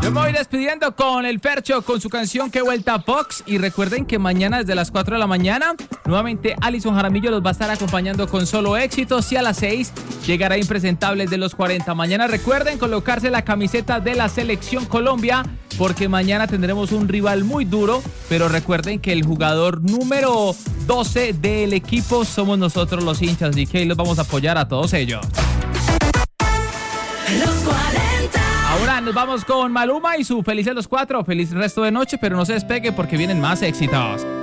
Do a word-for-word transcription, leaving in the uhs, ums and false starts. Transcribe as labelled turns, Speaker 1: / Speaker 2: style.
Speaker 1: Yo me voy despidiendo con el Fercho, con su canción Que Vuelta Fox. Y recuerden que mañana desde las cuatro de la mañana, nuevamente Alison Jaramillo los va a estar acompañando con solo éxitos. Y a las seis llegará Impresentables de los cuarenta. Mañana recuerden colocarse la camiseta de la Selección Colombia, porque mañana tendremos un rival muy duro. Pero recuerden que el jugador número doce del equipo somos nosotros los hinchas. Así que los vamos a apoyar a todos ellos.
Speaker 2: Los cuarenta.
Speaker 1: Ahora nos vamos con Maluma y su Felices los Cuatro. Feliz resto de noche, pero no se despegue porque vienen más éxitos.